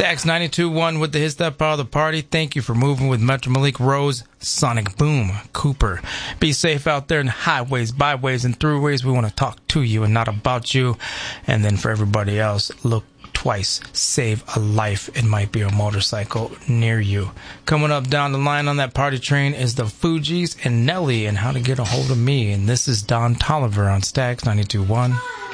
Stax 92.1 with the hits that power the party. Thank you for moving with Metro Malik, Rose, Sonic Boom, Cooper. Be safe out there in the highways, byways, and throughways. We want to talk to you and not about you. And then for everybody else, look twice. Save a life. It might be a motorcycle near you. Coming up down the line on that party train is the Fugees and Nelly and how to get a hold of me. And this is Don Tolliver on Stax 92.1.